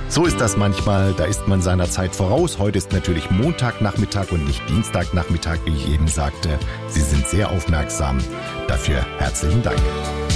So ist das manchmal, da ist man seiner Zeit voraus. Heute ist natürlich Montagnachmittag und nicht Dienstagnachmittag, wie ich eben sagte. Sie sind sehr aufmerksam. Dafür herzlichen Dank.